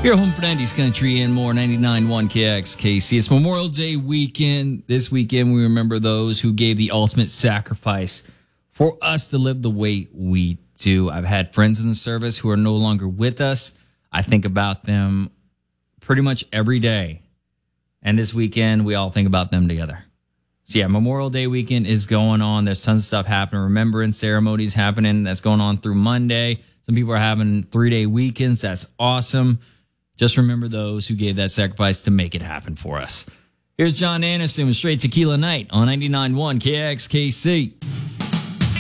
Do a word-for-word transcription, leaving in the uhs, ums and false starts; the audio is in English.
Your home for nineties country and more, ninety-nine point one K X K C. It's Memorial Day weekend. This weekend, we remember those who gave the ultimate sacrifice for us to live the way we do. I've had friends in the service who are no longer with us. I think about them pretty much every day. And this weekend, we all think about them together. So yeah, Memorial Day weekend is going on. There's tons of stuff happening. Remembrance ceremonies happening. That's going on through Monday. Some people are having three-day weekends. That's awesome. Just remember those who gave that sacrifice to make it happen for us. Here's John Anderson with Straight Tequila Night on ninety-nine point one K X K C.